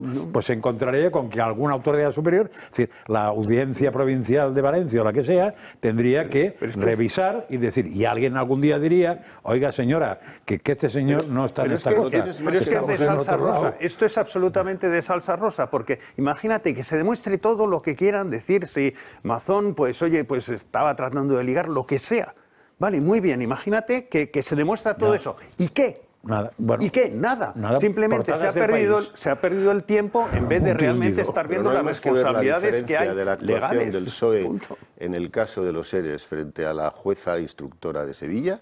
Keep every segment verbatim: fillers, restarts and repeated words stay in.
pues se encontraría con que alguna autoridad superior, es decir, la Audiencia Provincial de Valencia o la que sea, tendría que es que revisar es... y decir, y alguien algún día diría, oiga señora, que, que este señor pero, no está en esta cosa. Es, pero es que es de salsa rosa, esto es absolutamente de salsa rosa, porque imagínate que se demuestre todo lo que quieran decir, si Mazón, pues oye, pues estaba tratando de ligar, lo que sea. Vale, muy bien, imagínate que, que se demuestra todo no. eso. ¿Y qué? Nada. Bueno, ¿Y qué? Nada. Nada. Simplemente se ha, perdido, se ha perdido el tiempo en vez de realmente estar viendo las responsabilidades que, que hay de la actuación legales. del P S O E Punto. En el caso de los ERES frente a la jueza instructora de Sevilla,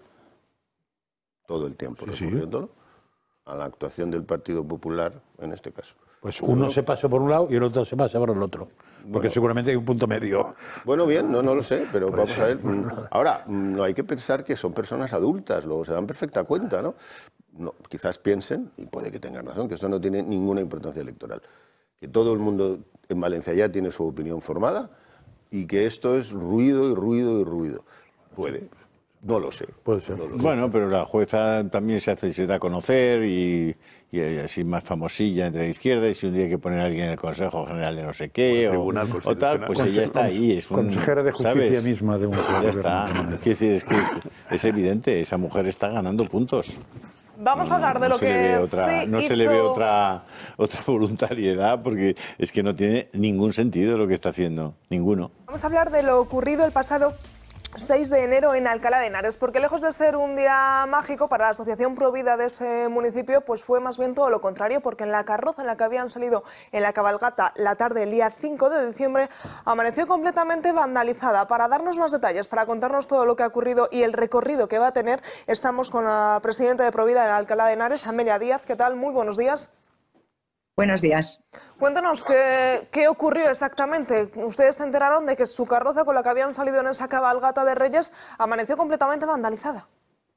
todo el tiempo sí, recurriéndolo, sí. a la actuación del Partido Popular en este caso. Pues uno bueno, se pasa por un lado y el otro se pasa por el otro, porque bueno, seguramente hay un punto medio. Bueno, bien, no, no lo sé, pero vamos a ver. Ahora, no hay que pensar que son personas adultas, luego se dan perfecta cuenta, ¿no? No, quizás piensen, y puede que tengan razón, que esto no tiene ninguna importancia electoral, que todo el mundo en Valencia ya tiene su opinión formada y que esto es ruido y ruido y ruido. Puede. No lo sé. Puede ser. No lo bueno, sé. Pero la jueza también se hace se da a conocer y, y así más famosilla entre la izquierda, y si un día hay que poner a alguien en el Consejo General de no sé qué o, o tal, pues ella está ahí. Es un, consejera de justicia ¿sabes? misma de un ya está. Quiero decir, es que es, es evidente, esa mujer está ganando puntos. Vamos a hablar de no lo que otra, sí no hizo... se le ve otra otra voluntariedad, porque es que no tiene ningún sentido lo que está haciendo, ninguno. Vamos a hablar de lo ocurrido el pasado seis de enero en Alcalá de Henares, porque lejos de ser un día mágico para la asociación Provida de ese municipio, pues fue más bien todo lo contrario, porque en la carroza en la que habían salido en la cabalgata la tarde del día cinco de diciembre amaneció completamente vandalizada. Para darnos más detalles, para contarnos todo lo que ha ocurrido y el recorrido que va a tener, estamos con la presidenta de Provida en Alcalá de Henares, Amelia Díaz. ¿Qué tal? Muy buenos días. Buenos días. Cuéntanos, ¿qué, qué ocurrió exactamente? Ustedes se enteraron de que su carroza con la que habían salido en esa cabalgata de Reyes amaneció completamente vandalizada.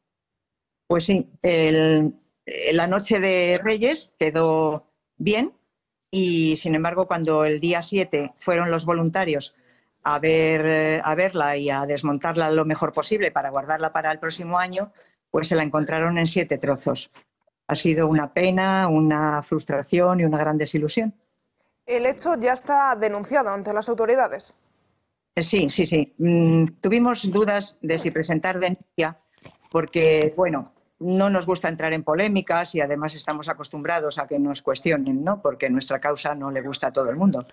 Pues sí, el, la noche de Reyes quedó bien y, sin embargo, cuando el día siete fueron los voluntarios a, ver, a verla y a desmontarla lo mejor posible para guardarla para el próximo año, pues se la encontraron en siete trozos. Ha sido una pena, una frustración y una gran desilusión. ¿El hecho ya está denunciado ante las autoridades? Sí, sí, sí. Mm, tuvimos dudas de si presentar denuncia porque, bueno, no nos gusta entrar en polémicas y además estamos acostumbrados a que nos cuestionen, ¿no? Porque nuestra causa no le gusta a todo el mundo.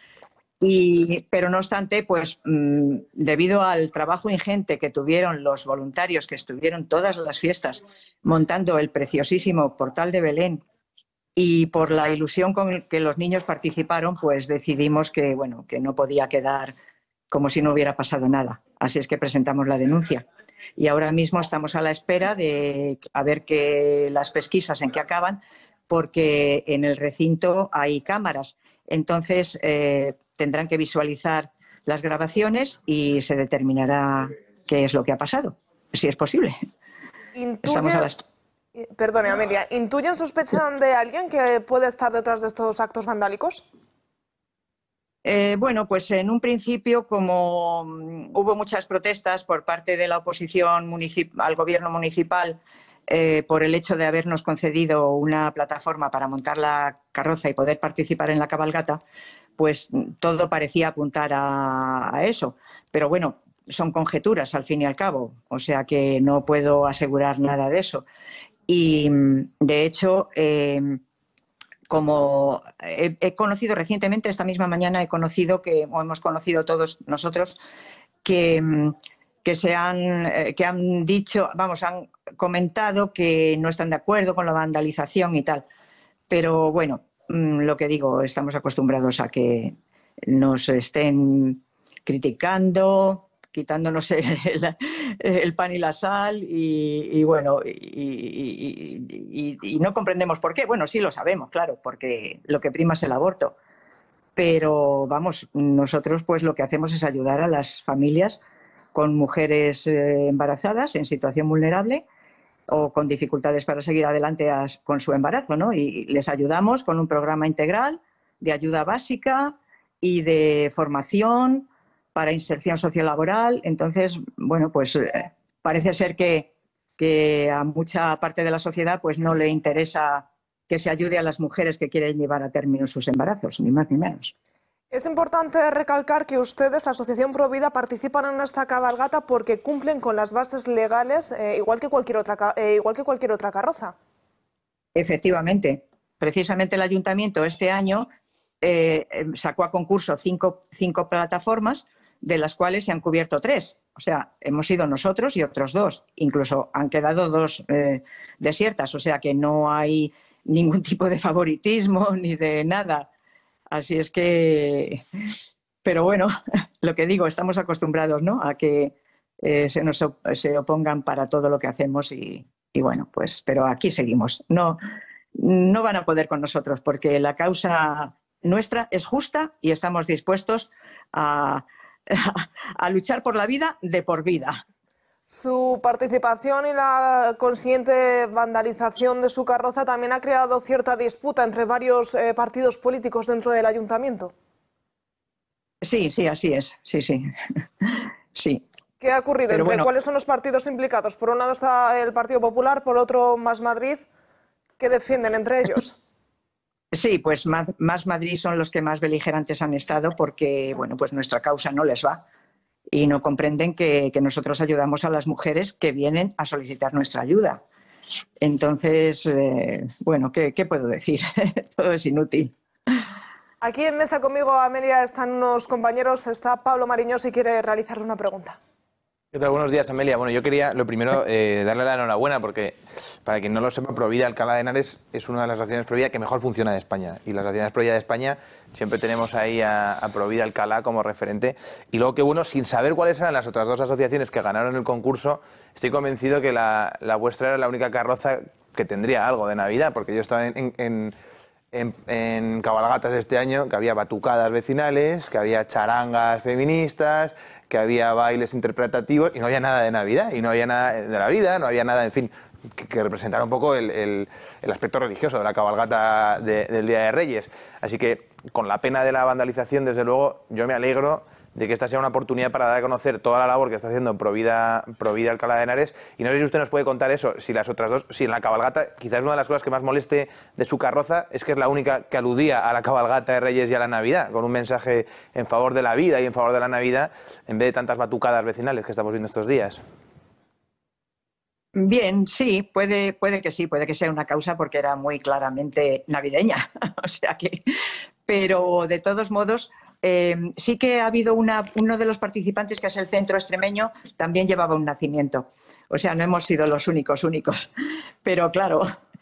Y, pero no obstante, pues mmm, debido al trabajo ingente que tuvieron los voluntarios que estuvieron todas las fiestas montando el preciosísimo Portal de Belén y por la ilusión con que los niños participaron, pues decidimos que, bueno, que no podía quedar como si no hubiera pasado nada. Así es que presentamos la denuncia. Y ahora mismo estamos a la espera de a ver que las pesquisas en qué acaban, porque en el recinto hay cámaras. Entonces, eh, tendrán que visualizar las grabaciones y se determinará qué es lo que ha pasado, si es posible. Intuye... Estamos a las... Perdone, Amelia, ¿intuyen, sospechan de alguien que puede estar detrás de estos actos vandálicos? Eh, bueno, pues en un principio, como um, hubo muchas protestas por parte de la oposición al gobierno municipal eh, por el hecho de habernos concedido una plataforma para montar la carroza y poder participar en la cabalgata, pues todo parecía apuntar a, a eso. Pero bueno, son conjeturas al fin y al cabo, o sea que no puedo asegurar nada de eso. Y de hecho, eh, como he, he conocido recientemente, esta misma mañana he conocido que, o hemos conocido todos nosotros, que, que, se han, que han dicho, vamos, han comentado que no están de acuerdo con la vandalización y tal. Pero bueno, lo que digo, estamos acostumbrados a que nos estén criticando, quitándonos el, el pan y la sal y, y bueno, y, y, y, y no comprendemos por qué. Bueno, sí lo sabemos, claro, porque lo que prima es el aborto. Pero vamos, nosotros pues lo que hacemos es ayudar a las familias con mujeres eh, embarazadas en situación vulnerable o con dificultades para seguir adelante a, con su embarazo, ¿no? Y les ayudamos con un programa integral de ayuda básica y de formación para inserción sociolaboral. Entonces, bueno, pues eh, parece ser que, que a mucha parte de la sociedad pues no le interesa que se ayude a las mujeres que quieren llevar a término sus embarazos, ni más ni menos. Es importante recalcar que ustedes, Asociación Provida, participan en esta cabalgata porque cumplen con las bases legales, eh, igual que cualquier otra, eh, igual que cualquier otra carroza. Efectivamente. Precisamente el Ayuntamiento este año eh, sacó a concurso cinco, cinco plataformas, de las cuales se han cubierto tres. O sea, hemos sido nosotros y otros dos. Incluso han quedado dos eh, desiertas. O sea que no hay ningún tipo de favoritismo ni de nada. Así es que, pero bueno, lo que digo, estamos acostumbrados, ¿no?, a que eh, se nos op se opongan para todo lo que hacemos y, y bueno, pues, pero aquí seguimos. No, no van a poder con nosotros porque la causa nuestra es justa y estamos dispuestos a, a, a luchar por la vida de por vida. Su participación y la consiguiente vandalización de su carroza también ha creado cierta disputa entre varios eh, partidos políticos dentro del ayuntamiento. Sí, sí, así es. Sí, sí. Sí. ¿Qué ha ocurrido? Pero Entre bueno, ¿cuáles son los partidos implicados? Por un lado está el Partido Popular, por otro Más Madrid. ¿Qué defienden entre ellos? Sí, pues Más Madrid son los que más beligerantes han estado porque, bueno, pues nuestra causa no les va. Y no comprenden que, que nosotros ayudamos a las mujeres que vienen a solicitar nuestra ayuda. Entonces, eh, bueno, ¿qué, qué puedo decir? Todo es inútil. Aquí en mesa conmigo, Amelia, están unos compañeros. Está Pablo Mariño, si quiere realizarle una pregunta. ¿Qué tal? Buenos días, Amelia. Bueno, yo quería, lo primero, eh, darle la enhorabuena porque, para quien no lo sepa, Provida Alcalá de Henares es una de las asociaciones Provida que mejor funciona de España. Y las asociaciones Provida de España siempre tenemos ahí a, a Provida Alcalá como referente. Y luego, que bueno, sin saber cuáles eran las otras dos asociaciones que ganaron el concurso, estoy convencido que la, la vuestra era la única carroza que tendría algo de Navidad, porque yo estaba en... en En, en cabalgatas este año, que había batucadas vecinales, que había charangas feministas, que había bailes interpretativos y no había nada de Navidad, y no había nada de la vida, no había nada, en fin, que, que representara un poco el, el, el aspecto religioso de la cabalgata de, del Día de Reyes. Así que, con la pena de la vandalización, desde luego, yo me alegro de que esta sea una oportunidad para dar a conocer toda la labor que está haciendo Provida, Provida Alcalá de Henares. Y no sé si usted nos puede contar eso, si las otras dos, si en la cabalgata, quizás una de las cosas que más moleste de su carroza es que es la única que aludía a la cabalgata de Reyes y a la Navidad, con un mensaje en favor de la vida y en favor de la Navidad, en vez de tantas batucadas vecinales que estamos viendo estos días. Bien, sí, puede, puede que sí, puede que sea una causa porque era muy claramente navideña. O sea que, pero de todos modos, eh, sí que ha habido una, uno de los participantes, que es el Centro Extremeño, también llevaba un nacimiento. O sea, no hemos sido los únicos, únicos. Pero claro,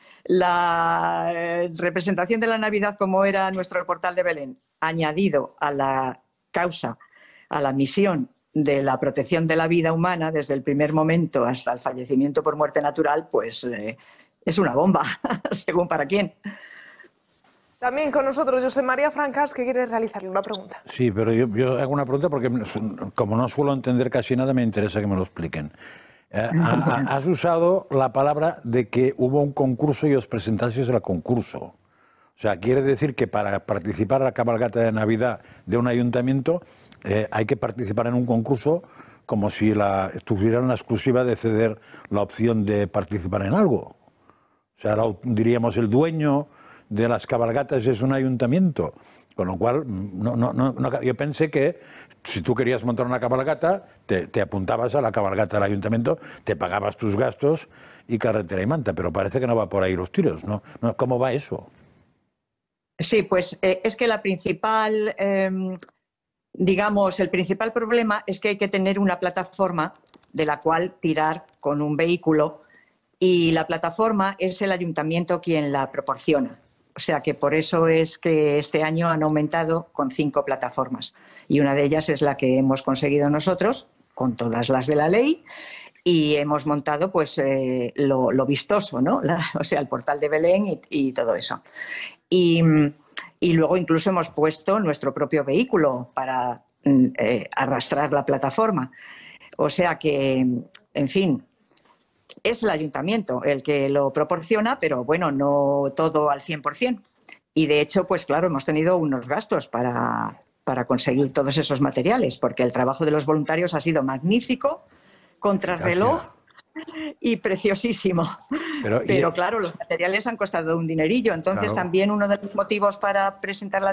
la eh, representación de la Navidad, como era nuestro portal de Belén, añadido a la causa, a la misión de la protección de la vida humana desde el primer momento hasta el fallecimiento por muerte natural, pues eh, es una bomba, según para quién. También con nosotros José María Francas, que quiere realizarle una pregunta. Sí, pero yo, yo hago una pregunta porque, como no suelo entender casi nada, me interesa que me lo expliquen. Eh, ha, has usado la palabra de que hubo un concurso y os presentasteis al concurso. O sea, quiere decir que para participar en la cabalgata de Navidad de un ayuntamiento eh, hay que participar en un concurso como si la, tuvieran la exclusiva de ceder la opción de participar en algo. O sea, ahora diríamos el dueño de las cabalgatas es un ayuntamiento, con lo cual no, no, no, no, yo pensé que si tú querías montar una cabalgata te, te apuntabas a la cabalgata del ayuntamiento, te pagabas tus gastos y carretera y manta, pero parece que no va por ahí los tiros, ¿no? ¿No? ¿Cómo va eso? Sí, pues eh, es que la principal, eh, digamos, el principal problema es que hay que tener una plataforma de la cual tirar con un vehículo, y la plataforma es el ayuntamiento quien la proporciona. O sea que por eso es que este año han aumentado con cinco plataformas, y una de ellas es la que hemos conseguido nosotros, con todas las de la ley, y hemos montado pues eh, lo, lo vistoso, ¿no? La, o sea, el portal de Belén y, y todo eso. Y, y luego incluso hemos puesto nuestro propio vehículo para eh, arrastrar la plataforma. O sea que, en fin, es el ayuntamiento el que lo proporciona, pero bueno, no todo al cien por cien. Y de hecho, pues claro, hemos tenido unos gastos para, para conseguir todos esos materiales, porque el trabajo de los voluntarios ha sido magnífico, contrarreloj, y preciosísimo. Pero, Pero y... claro, los materiales han costado un dinerillo. Entonces claro. también uno de los motivos para presentar la